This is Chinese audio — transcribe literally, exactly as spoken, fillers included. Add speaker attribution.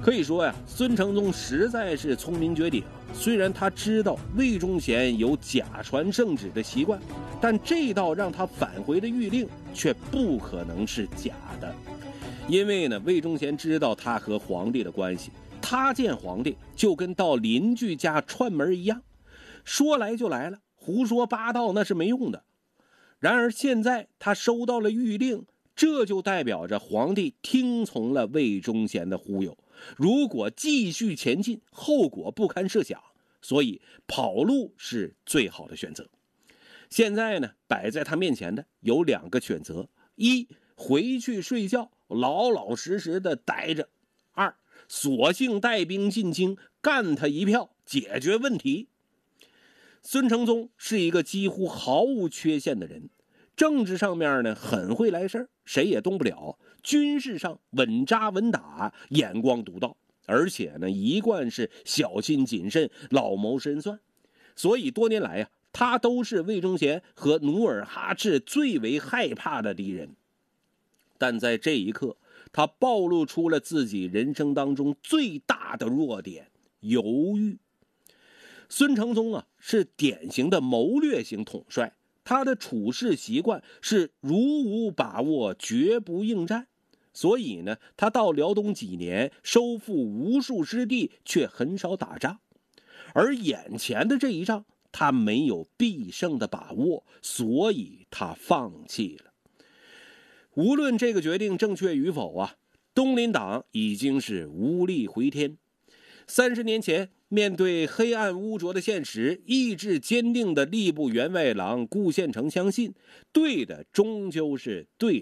Speaker 1: 可以说呀，孙承宗实在是聪明绝顶。虽然他知道魏忠贤有假传圣旨的习惯，但这道让他返回的谕令却不可能是假的。因为呢，魏忠贤知道他和皇帝的关系，他见皇帝就跟到邻居家串门一样，说来就来了，胡说八道那是没用的。然而现在他收到了谕令，这就代表着皇帝听从了魏忠贤的忽悠，如果继续前进，后果不堪设想，所以跑路是最好的选择。现在呢，摆在他面前的有两个选择：一，回去睡觉，老老实实的待着；二，索性带兵进京，干他一票，解决问题。孙承宗是一个几乎毫无缺陷的人，政治上面呢很会来事儿，谁也动不了；军事上稳扎稳打，眼光独到，而且呢一贯是小心谨慎，老谋深算。所以多年来呀、啊，他都是魏忠贤和努尔哈赤最为害怕的敌人。但在这一刻，他暴露出了自己人生当中最大的弱点——犹豫。孙承宗啊，是典型的谋略型统帅，他的处事习惯是如无把握，绝不应战。所以呢，他到辽东几年，收复无数失地，却很少打仗。而眼前的这一仗，他没有必胜的把握，所以他放弃了。无论这个决定正确与否啊，东林党已经是无力回天。三十年前，面对黑暗污浊的现实，意志坚定的吏部员外郎顾献成相信，对的终究是对